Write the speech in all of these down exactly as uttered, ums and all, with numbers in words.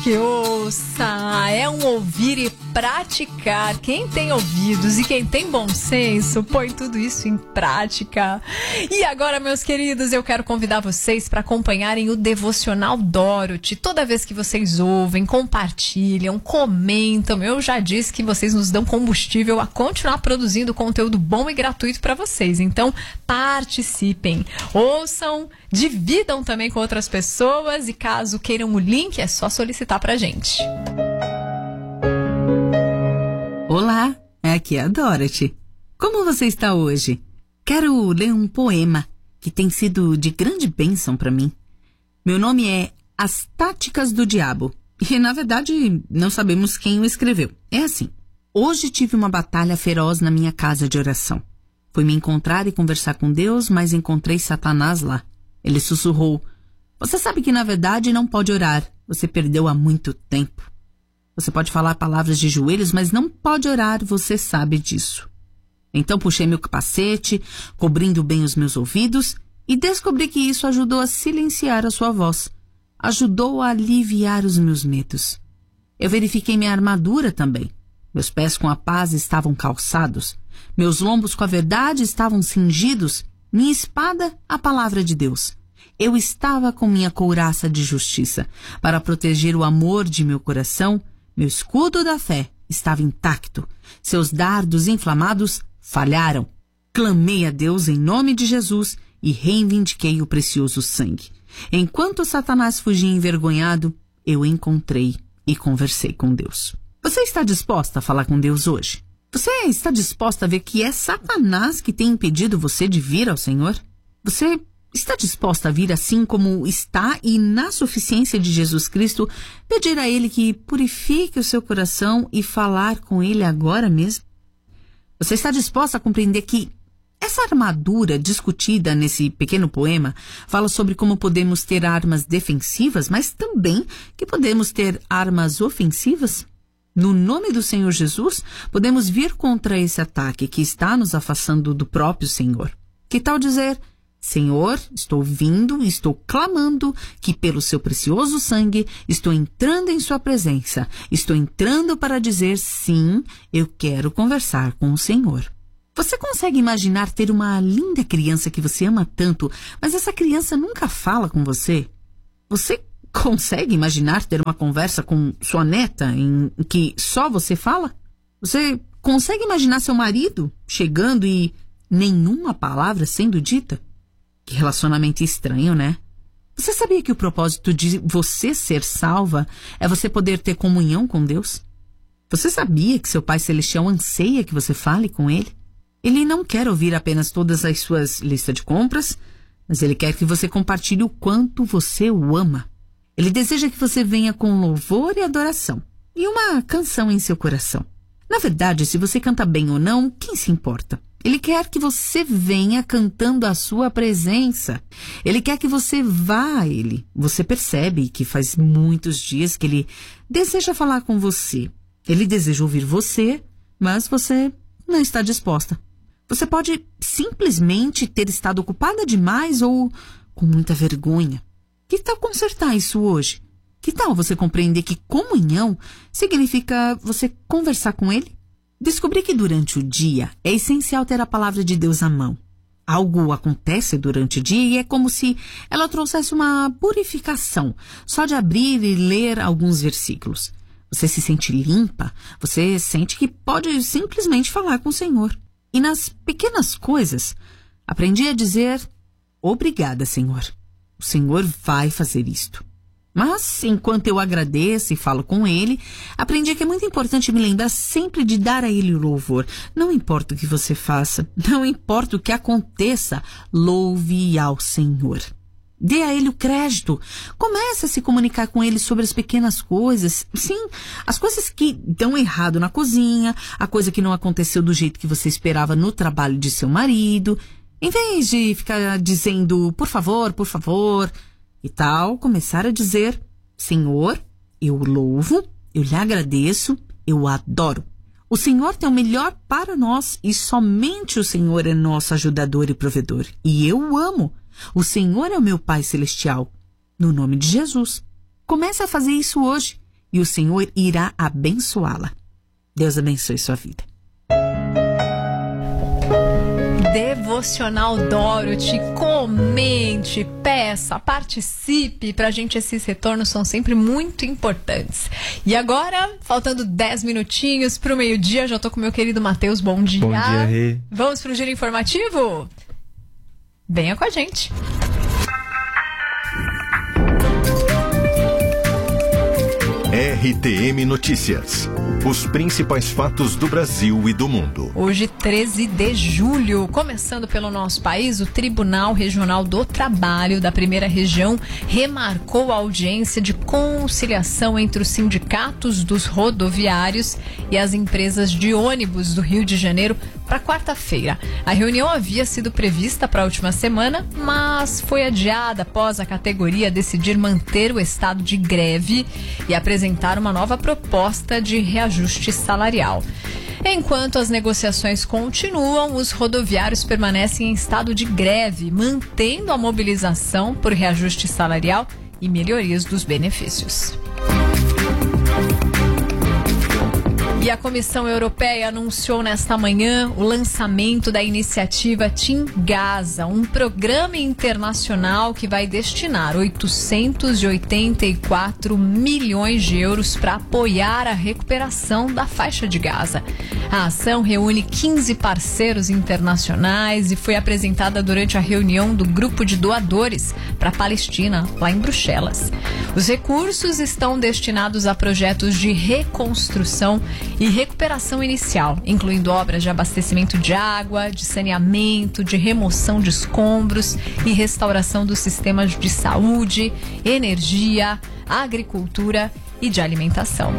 pratique, ouça, é um ouvir e praticar. Quem tem ouvidos e quem tem bom senso, põe tudo isso em prática. E agora, meus queridos, eu quero convidar vocês para acompanharem o Devocional Dorothy. Toda vez que vocês ouvem, compartilham, comentam, eu já disse que vocês nos dão combustível a continuar produzindo conteúdo bom e gratuito para vocês. Então, participem, ouçam, dividam também com outras pessoas e caso queiram o link, é só solicitar pra gente. Olá, aqui é a Dorothy. Como você está hoje? Quero ler um poema que tem sido de grande bênção para mim. Meu nome é As Táticas do Diabo e, na verdade, não sabemos quem o escreveu. É assim: hoje tive uma batalha feroz na minha casa de oração. Fui me encontrar e conversar com Deus, mas encontrei Satanás lá. Ele sussurrou: você sabe que na verdade não pode orar. Você perdeu há muito tempo. Você pode falar palavras de joelhos, mas não pode orar. Você sabe disso. Então puxei meu capacete, cobrindo bem os meus ouvidos, e descobri que isso ajudou a silenciar a sua voz. Ajudou a aliviar os meus medos. Eu verifiquei minha armadura também. Meus pés com a paz estavam calçados. Meus lombos com a verdade estavam cingidos. Minha espada, a palavra de Deus. Eu estava com minha couraça de justiça para proteger o amor de meu coração. Meu escudo da fé estava intacto. Seus dardos inflamados falharam. Clamei a Deus em nome de Jesus e reivindiquei o precioso sangue. Enquanto Satanás fugia envergonhado, eu encontrei e conversei com Deus. Você está disposta a falar com Deus hoje? Você está disposta a ver que é Satanás que tem impedido você de vir ao Senhor? Você está disposta a vir assim como está e, na suficiência de Jesus Cristo, pedir a Ele que purifique o seu coração e falar com Ele agora mesmo? Você está disposta a compreender que essa armadura discutida nesse pequeno poema fala sobre como podemos ter armas defensivas, mas também que podemos ter armas ofensivas? No nome do Senhor Jesus, podemos vir contra esse ataque que está nos afastando do próprio Senhor. Que tal dizer: Senhor, estou vindo e estou clamando que pelo seu precioso sangue estou entrando em sua presença. Estou entrando para dizer sim, eu quero conversar com o Senhor. Você consegue imaginar ter uma linda criança que você ama tanto, mas essa criança nunca fala com você? Você consegue imaginar ter uma conversa com sua neta em que só você fala? Você consegue imaginar seu marido chegando e nenhuma palavra sendo dita? Que relacionamento estranho, né? Você sabia que o propósito de você ser salva é você poder ter comunhão com Deus? Você sabia que seu Pai Celestial anseia que você fale com Ele? Ele não quer ouvir apenas todas as suas listas de compras, mas Ele quer que você compartilhe o quanto você o ama. Ele deseja que você venha com louvor e adoração e uma canção em seu coração. Na verdade, se você canta bem ou não, quem se importa? Ele quer que você venha cantando a sua presença. Ele quer que você vá a Ele. Você percebe que faz muitos dias que Ele deseja falar com você. Ele deseja ouvir você, mas você não está disposta. Você pode simplesmente ter estado ocupada demais ou com muita vergonha. Que tal consertar isso hoje? Que tal você compreender que comunhão significa você conversar com Ele? Descobri que durante o dia é essencial ter a palavra de Deus à mão. Algo acontece durante o dia e é como se ela trouxesse uma purificação, só de abrir e ler alguns versículos. Você se sente limpa, você sente que pode simplesmente falar com o Senhor. E nas pequenas coisas, aprendi a dizer: obrigada, Senhor. O Senhor vai fazer isto. Mas, enquanto eu agradeço e falo com Ele, aprendi que é muito importante me lembrar sempre de dar a Ele o louvor. Não importa o que você faça, não importa o que aconteça, louve ao Senhor. Dê a Ele o crédito. Comece a se comunicar com Ele sobre as pequenas coisas. Sim, as coisas que dão errado na cozinha, a coisa que não aconteceu do jeito que você esperava no trabalho de seu marido. Em vez de ficar dizendo, por favor, por favor, e tal, começar a dizer: Senhor, eu louvo, eu lhe agradeço, eu o adoro. O Senhor tem o melhor para nós e somente o Senhor é nosso ajudador e provedor. E eu o amo. O Senhor é o meu Pai Celestial. No nome de Jesus. Comece a fazer isso hoje e o Senhor irá abençoá-la. Deus abençoe sua vida. Devocional Dorothy, comente, peça, participe. Pra gente esses retornos são sempre muito importantes. E agora, faltando dez minutinhos pro meio-dia, já tô com meu querido Matheus. Bom dia. Bom dia, Rê. Vamos pro giro informativo? Venha com a gente. R T M Notícias. Os principais fatos do Brasil e do mundo. Hoje, treze de julho, começando pelo nosso país, o Tribunal Regional do Trabalho da Primeira Região remarcou a audiência de conciliação entre os sindicatos dos rodoviários e as empresas de ônibus do Rio de Janeiro para quarta-feira. A reunião havia sido prevista para a última semana, mas foi adiada após a categoria decidir manter o estado de greve e apresentar uma nova proposta de reajuste salarial. Enquanto as negociações continuam, os rodoviários permanecem em estado de greve, mantendo a mobilização por reajuste salarial e melhorias dos benefícios. E a Comissão Europeia anunciou nesta manhã o lançamento da iniciativa Team Gaza, um programa internacional que vai destinar oitocentos e oitenta e quatro milhões de euros para apoiar a recuperação da faixa de Gaza. A ação reúne quinze parceiros internacionais e foi apresentada durante a reunião do Grupo de Doadores para a Palestina, lá em Bruxelas. Os recursos estão destinados a projetos de reconstrução e recuperação inicial, incluindo obras de abastecimento de água, de saneamento, de remoção de escombros e restauração dos sistemas de saúde, energia, agricultura e de alimentação.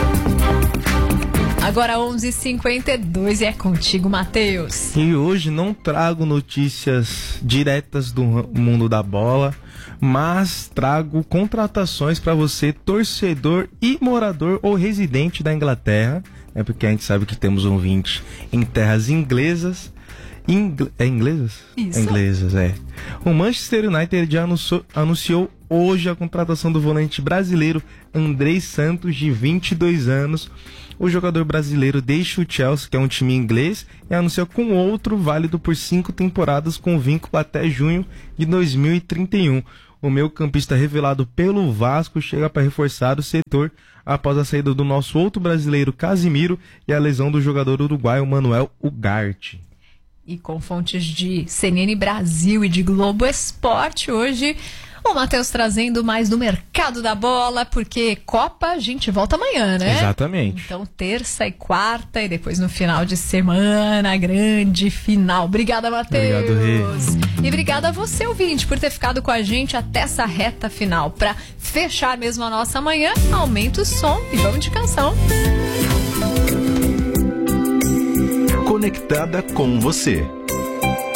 Agora onze e cinquenta e dois e é contigo, Matheus. E hoje não trago notícias diretas do mundo da bola, mas trago contratações para você, torcedor e morador ou residente da Inglaterra, é porque a gente sabe que temos um ouvinte em terras inglesas. Ingl... É inglesas? Isso. É inglesas, é. O Manchester United já anunciou, anunciou hoje a contratação do volante brasileiro Andrei Santos, de vinte e dois anos. O jogador brasileiro deixa o Chelsea, que é um time inglês, e anunciou com outro válido por cinco temporadas com vínculo até junho de dois mil e trinta e um. O meio-campista revelado pelo Vasco chega para reforçar o setor após a saída do nosso outro brasileiro Casimiro e a lesão do jogador uruguaio Manuel Ugarte. E com fontes de C N N Brasil e de Globo Esporte, hoje o Matheus trazendo mais do mercado da bola, porque Copa a gente volta amanhã, né? Exatamente. Então terça e quarta e depois no final de semana, grande final. Obrigada, Matheus. Obrigado, Rê. E obrigada a você, ouvinte, por ter ficado com a gente até essa reta final. Para fechar mesmo a nossa manhã, aumenta o som e vamos de canção. Conectada com você.